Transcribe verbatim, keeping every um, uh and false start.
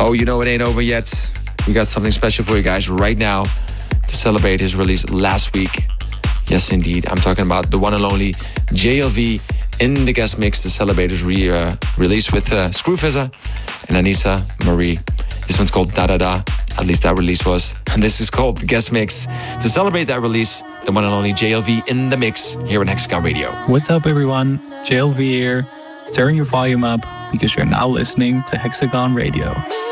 Oh, you know it ain't over yet. We got something special for you guys right now to celebrate his release last week. Yes, indeed. I'm talking about the one and only J L V in the guest mix to celebrate his re, uh, release with uh, Screwfizzer and Anissa Marie. This one's called Da Da Da. At least that release was. And this is called the guest mix to celebrate that release. The one and only J L V in the mix here on Hexagon Radio. What's up, everyone? J L V here. Turn your volume up because you're now listening to Hexagon Radio.